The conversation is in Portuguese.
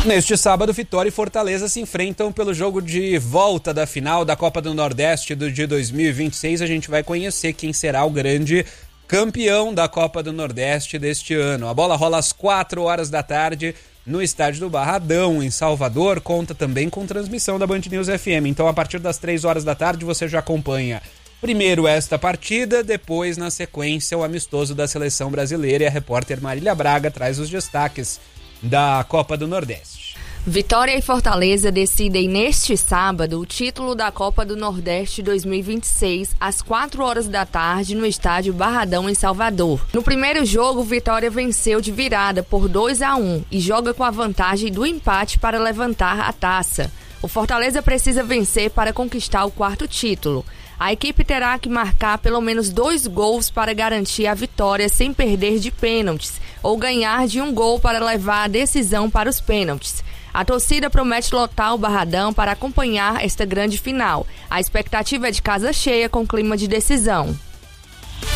Neste sábado, Vitória e Fortaleza se enfrentam pelo jogo de volta da final da Copa do Nordeste de 2026. A gente vai conhecer quem será o grande campeão da Copa do Nordeste deste ano. A bola rola às 4 da tarde no estádio do Barradão, em Salvador. Conta também com transmissão da Band News FM. Então, a partir das 3 da tarde, você já acompanha primeiro esta partida, depois, na sequência, o amistoso da Seleção Brasileira. E a repórter Marília Braga traz os destaques da Copa do Nordeste. Vitória e Fortaleza decidem neste sábado o título da Copa do Nordeste 2026, às 4 da tarde, no estádio Barradão, em Salvador. No primeiro jogo, Vitória venceu de virada por 2-1 e joga com a vantagem do empate para levantar a taça. O Fortaleza precisa vencer para conquistar o 4º título. A equipe terá que marcar pelo menos 2 gols para garantir a vitória sem perder de pênaltis, ou ganhar de 1 gol para levar a decisão para os pênaltis. A torcida promete lotar o Barradão para acompanhar esta grande final. A expectativa é de casa cheia com clima de decisão.